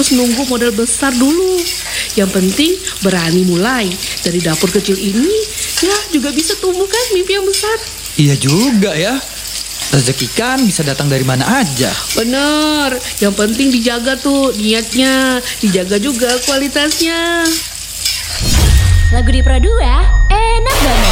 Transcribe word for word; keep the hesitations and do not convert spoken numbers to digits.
harus nunggu modal besar dulu. Yang penting berani mulai. Dari dapur kecil ini, ya juga bisa tumbuh kan mimpi yang besar. Iya juga ya. Rezeki kan bisa datang dari mana aja. Bener, yang penting dijaga tuh niatnya, dijaga juga kualitasnya. Lagu di Pro dua enak banget.